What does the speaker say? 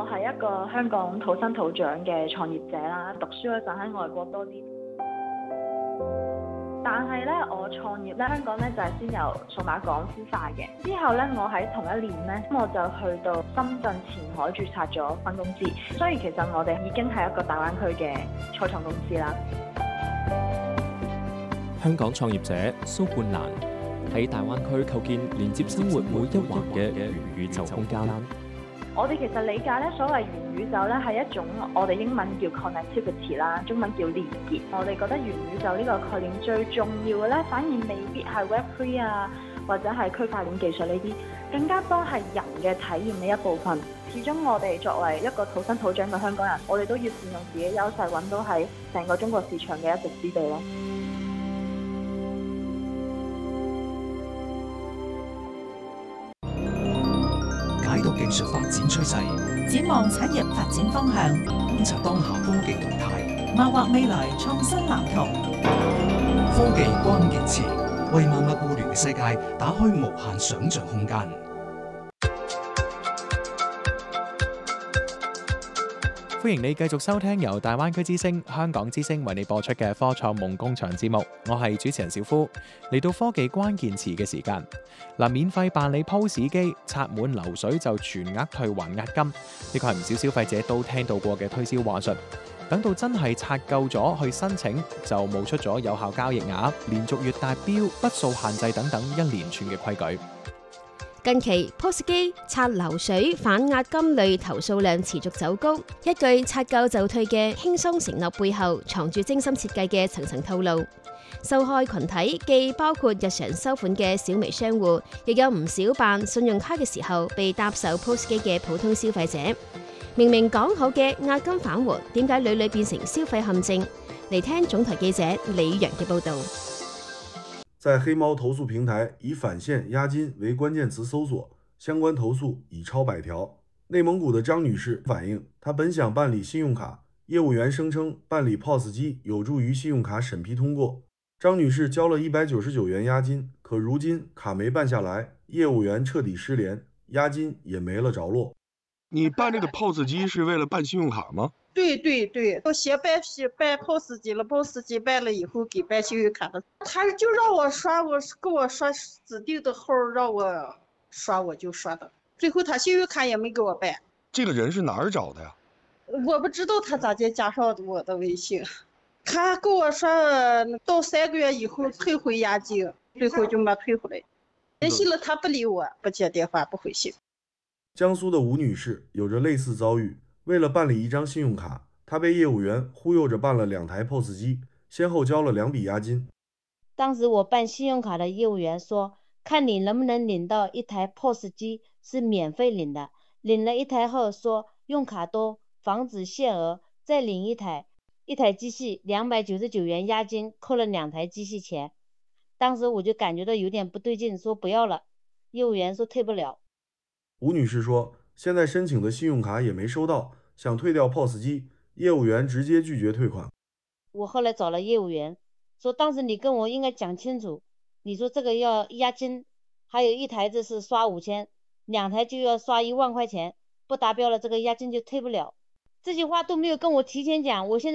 我係一個香港土生土長嘅創業者啦，讀書嗰陣喺外國多啲。但係咧，我創業咧，香港咧就係先由數碼港孵化嘅。之後咧，我喺同一年咧，我就去到深圳前海註冊咗分公司。所以其實我哋已經係一個大灣區嘅初創公司啦。 香港創業者蘇冠蘭喺大灣區構建連接生活每一環嘅元宇宙空間。 我哋其實理解咧，所謂元宇宙咧係一種我哋英文叫 connectivity 啦，中文叫連結。我哋覺得元宇宙呢個概念最重要嘅咧，反而未必係 Web3 啊，或者係區塊鏈技術呢啲，更加多係人嘅體驗嘅一部分。始終我哋作為一個土生土長嘅香港人，我哋都要善用自己優勢，揾到喺成個中國市場嘅一席之地咯。 解讀技術發展趨勢， 展望產業發展方向， 觀察當下科技動態， 謀劃未來創新藍圖。 科技關鍵詞，為萬物互聯嘅世界打開無限想像空間。 歡迎你繼續收聽由大灣區之星、香港之星為你播出嘅科創夢工場節目，我係主持人小夫。嚟到科技關鍵詞嘅時間，免費辦理 POS 機，刷滿流水就全額退還押金，呢個係唔少消費者都聽到過嘅推銷話術。等到真係刷夠咗去申請，就冒出咗有效交易額、連續月達標、筆數限制等等一連串嘅規矩。 近期 POS 機刷流水反押金類投訴量持續走高，一句刷夠就退嘅輕鬆承諾背後藏住精心設計嘅層層套路。受害群體既包括日常收款嘅小微商戶，亦有唔少辦信用卡嘅時候被搭售 POS 機嘅普通消費者。明明講好嘅押金返還，點解屢屢變成消費陷阱？嚟聽總台記者李陽嘅報導。 在黑貓投訴平台以返現押金為關鍵詞搜索，相關投訴已超100條。內蒙古的張女士反映，她本想辦理信用卡，業務員聲稱辦理 POS 機有助於信用卡審批通過。張女士交了199元押金，可如今卡沒辦下來，業務員徹底失聯，押金也沒了着落。 你辦這個 POS 機是為了辦信用卡嗎？ 對，我先辦 POS 機了，POS 機辦了以後給辦信用卡的，他就讓我刷，給我刷指定的號讓我刷，我就刷的，最後他信用卡也沒給我辦。 這個人是哪兒找的呀？ 我不知道他咋就加上我的微信，他給我刷到3個月以後退回押金，最後就沒退回來。聯繫了他不理我，不接電話，不回信。 江蘇的吳女士有着類似遭遇，為了辦理一張信用卡，她被業務員忽悠着辦了2台 POS 機，先後交了2筆押金。 當時我辦信用卡的業務員說，看你能不能領到1台 POS 機是免費領的，領了1台後說用卡多，防止限額，再領1台機器299元押金，扣了2台機器錢。當時我就感覺到有點不對勁，說不要了，業務員說退不了。 吳女士說，現在申請的信用卡也沒收到，想退掉 POS 機，業務員直接拒絕退款。 我後來找了業務員，說當時你跟我應該講清楚，你說這個要押金，還有1台子是刷5000，2台就要刷1萬塊錢，不達標了這個押金就退不了。這句話都沒有跟我提前講，我現在